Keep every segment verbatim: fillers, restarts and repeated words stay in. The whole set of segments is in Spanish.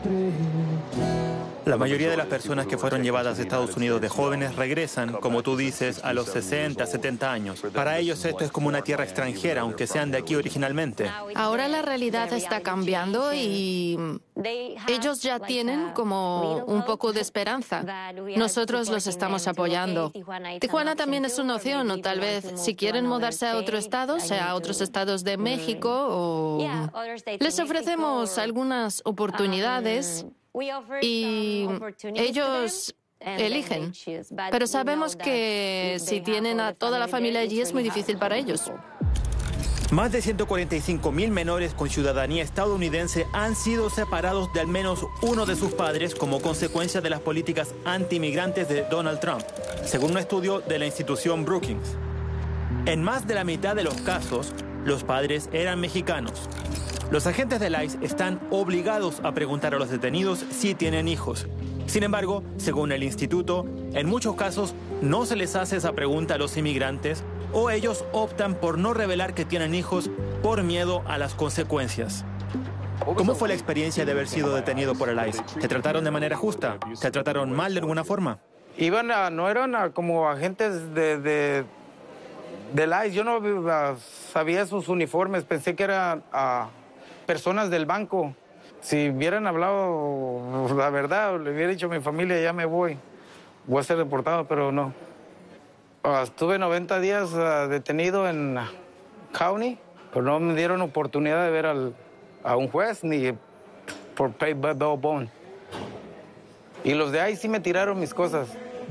La mayoría de las personas que fueron llevadas a Estados Unidos de jóvenes regresan, como tú dices, a los sesenta, setenta años. Para ellos esto es como una tierra extranjera, aunque sean de aquí originalmente. Ahora la realidad está cambiando y ellos ya tienen como un poco de esperanza. Nosotros los estamos apoyando. Tijuana también es una opción, o tal vez si quieren mudarse a otro estado, sea a otros estados de México, o les ofrecemos algunas oportunidades y ellos eligen. Pero sabemos que si tienen a toda la familia allí es muy difícil para ellos. Más de ciento cuarenta y cinco mil menores con ciudadanía estadounidense han sido separados de al menos uno de sus padres como consecuencia de las políticas anti-inmigrantes de Donald Trump, según un estudio de la institución Brookings. En más de la mitad de los casos, los padres eran mexicanos. Los agentes del I C E están obligados a preguntar a los detenidos si tienen hijos. Sin embargo, según el instituto, en muchos casos no se les hace esa pregunta a los inmigrantes o ellos optan por no revelar que tienen hijos por miedo a las consecuencias. ¿Cómo fue la experiencia de haber sido detenido por el I C E? ¿Te trataron de manera justa? ¿Te trataron mal de alguna forma? Iban a, no eran a, como agentes de, de, del I C E. Yo no a, sabía sus uniformes, pensé que eran a, personas del banco. Si hubieran hablado la verdad, le hubiera dicho a mi familia, ya me voy, voy a ser deportado, pero no. Uh, estuve noventa días uh, detenido en County, pero no me dieron oportunidad de ver al, a un juez ni por pay bail bond. Y los de ahí sí me tiraron mis cosas.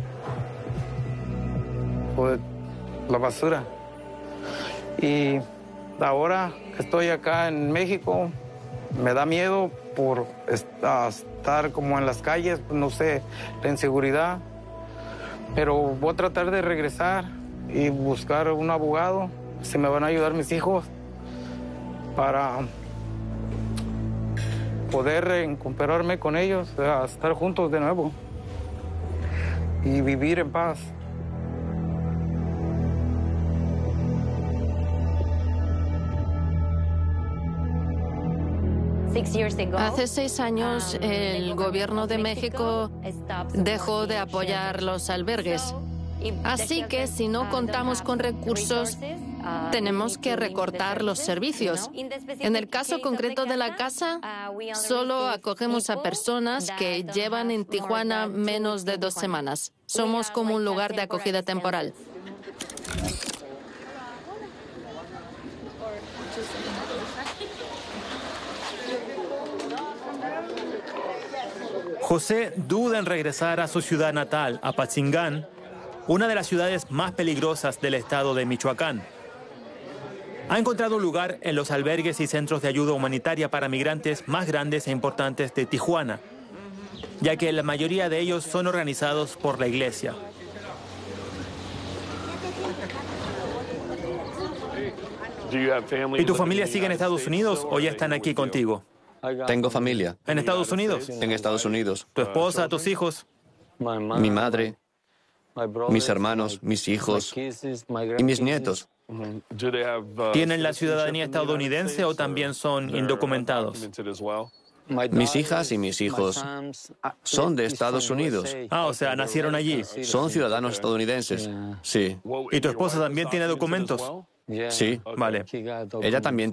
Por la basura. Y ahora que estoy acá en México, me da miedo por estar como en las calles, no sé, la inseguridad. Pero voy a tratar de regresar y buscar un abogado. Si me van a ayudar mis hijos para poder recuperarme con ellos, a estar juntos de nuevo y vivir en paz. Hace seis años, el gobierno de México dejó de apoyar los albergues. Así que si no contamos con recursos, tenemos que recortar los servicios. En el caso concreto de la casa, solo acogemos a personas que llevan en Tijuana menos de dos semanas. Somos como un lugar de acogida temporal. José duda en regresar a su ciudad natal, Apatzingán, una de las ciudades más peligrosas del estado de Michoacán. Ha encontrado un lugar en los albergues y centros de ayuda humanitaria para migrantes más grandes e importantes de Tijuana, ya que la mayoría de ellos son organizados por la iglesia. ¿Y tu familia sigue en Estados Unidos o ya están aquí contigo? Tengo familia. ¿En Estados Unidos? En Estados Unidos. ¿Tu esposa, tus hijos? Mi madre, mis hermanos, mis hijos y mis nietos. ¿Tienen la ciudadanía estadounidense o también son indocumentados? Mis hijas y mis hijos son de Estados Unidos. Ah, o sea, nacieron allí. Son ciudadanos estadounidenses. Sí. ¿Y tu esposa también tiene documentos? Sí. Vale. Ella también